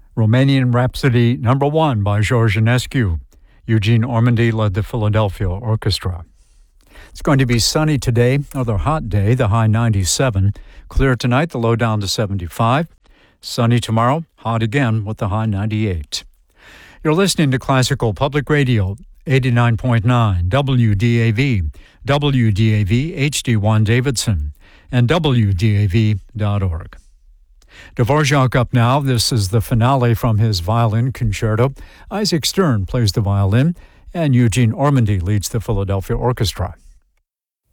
Romanian Rhapsody No. 1 by George Enescu. Eugene Ormandy led the Philadelphia Orchestra. It's going to be sunny today, another hot day, the high 97. Clear tonight, the low down to 75. Sunny tomorrow, hot again with the high 98. You're listening to Classical Public Radio, 89.9 WDAV, WDAV HD1 Davidson, and WDAV.org. Dvorak up now. This is the finale from his violin concerto. Isaac Stern plays the violin, and Eugene Ormandy leads the Philadelphia Orchestra.